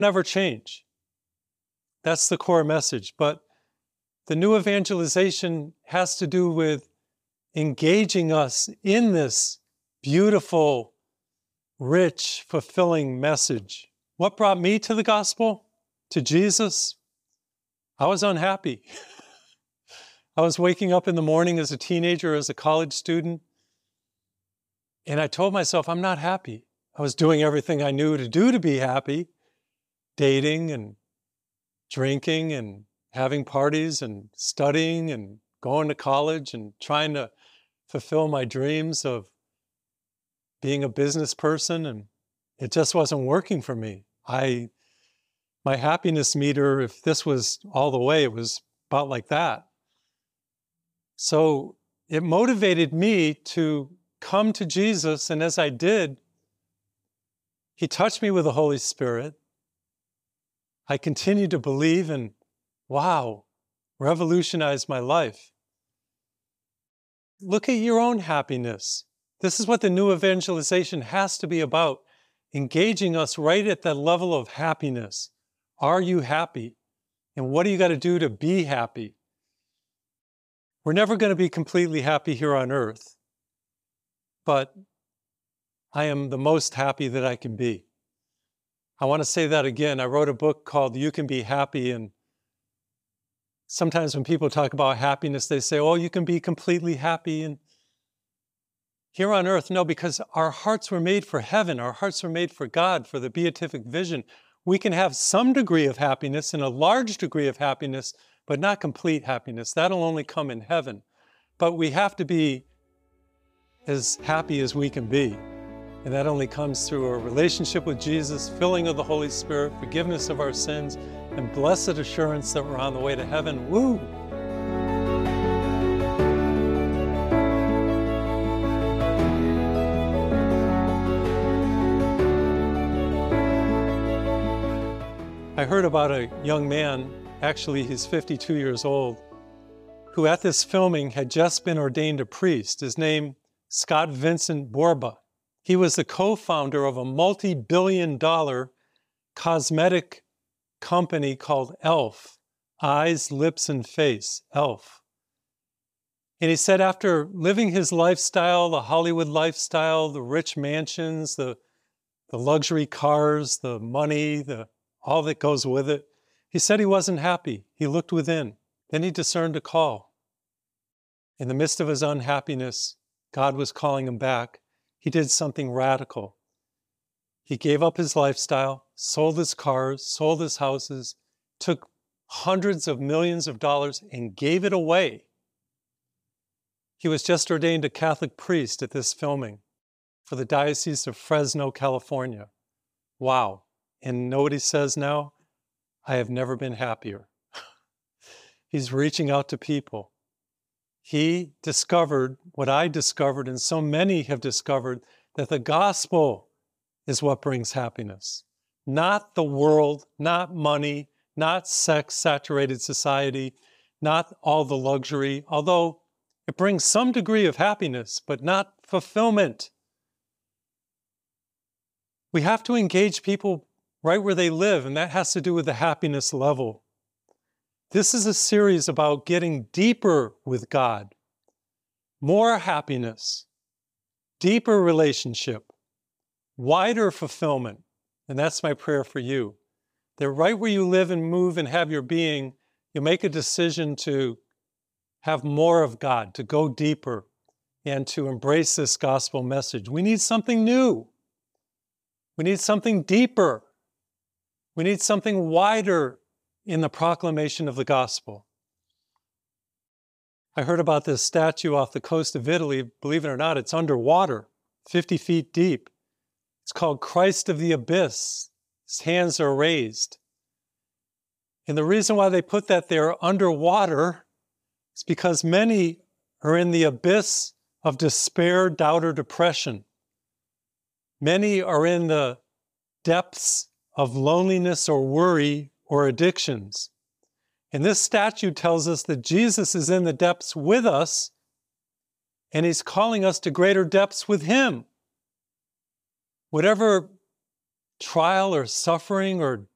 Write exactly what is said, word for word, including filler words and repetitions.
never change. That's the core message. But the new evangelization has to do with engaging us in this beautiful, rich, fulfilling message. What brought me to the gospel, to Jesus? I was unhappy. I was waking up in the morning as a teenager, as a college student, and I told myself, I'm not happy. I was doing everything I knew to do to be happy, dating and drinking and having parties and studying and going to college and trying to fulfill my dreams of being a business person, and it just wasn't working for me. I, my happiness meter, if this was all the way, it was about like that. So it motivated me to come to Jesus, and as I did, He touched me with the Holy Spirit. I continued to believe, and wow, revolutionized my life. Look at your own happiness. This is what the new evangelization has to be about, engaging us right at that level of happiness. Are you happy? And what do you got to do to be happy? We're never going to be completely happy here on earth, but I am the most happy that I can be. I want to say that again. I wrote a book called You Can Be Happy, and sometimes when people talk about happiness, they say, oh, you can be completely happy. And here on earth, no, because our hearts were made for heaven. Our hearts were made for God, for the beatific vision. We can have some degree of happiness and a large degree of happiness, but not complete happiness. That'll only come in heaven. But we have to be as happy as we can be. And that only comes through a relationship with Jesus, filling of the Holy Spirit, forgiveness of our sins, and blessed assurance that we're on the way to heaven. Woo! I heard about a young man, actually he's fifty-two years old, who at this filming had just been ordained a priest. His name, Scott Vincent Borba. He was the co-founder of a multi-billion dollar cosmetic company called E L F, Eyes, Lips, and Face, E L F. And he said after living his lifestyle, the Hollywood lifestyle, the rich mansions, the, the luxury cars, the money, the, all that goes with it, he said he wasn't happy. He looked within. Then he discerned a call. In the midst of his unhappiness, God was calling him back. He did something radical. He gave up his lifestyle, sold his cars, sold his houses, took hundreds of millions of dollars and gave it away. He was just ordained a Catholic priest at this filming for the Diocese of Fresno, California. Wow. And know what he says now? I have never been happier. He's reaching out to people. He discovered what I discovered, and so many have discovered, that the gospel is what brings happiness. Not the world, not money, not sex-saturated society, not all the luxury, although it brings some degree of happiness, but not fulfillment. We have to engage people right where they live, and that has to do with the happiness level. This is a series about getting deeper with God, more happiness, deeper relationship, wider fulfillment. And that's my prayer for you, that right where you live and move and have your being, you make a decision to have more of God, to go deeper, and to embrace this gospel message. We need something new. We need something deeper. We need something wider in the proclamation of the gospel. I heard about this statue off the coast of Italy. Believe it or not, it's underwater, fifty feet deep. It's called Christ of the Abyss. His hands are raised. And the reason why they put that there underwater is because many are in the abyss of despair, doubt, or depression. Many are in the depths of loneliness or worry or addictions. And this statue tells us that Jesus is in the depths with us, and he's calling us to greater depths with him. Whatever trial or suffering or